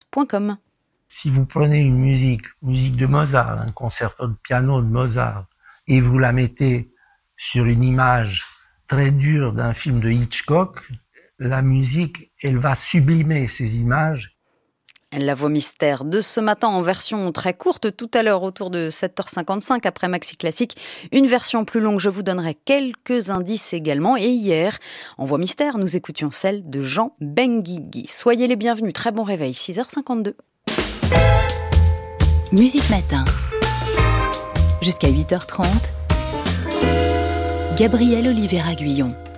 France.com. Si vous prenez une musique de Mozart, un concerto de piano de Mozart, et vous la mettez sur une image très dure d'un film de Hitchcock, la musique, elle va sublimer ces images. La voix mystère de ce matin en version très courte, tout à l'heure autour de 7h55 après Maxi Classique. Une version plus longue, je vous donnerai quelques indices également. Et hier, en voix mystère, nous écoutions celle de Jean Benguigui. Soyez les bienvenus, très bon réveil, 6h52. Musique Matin, jusqu'à 8h30, Gabriel Oliveira Guyon.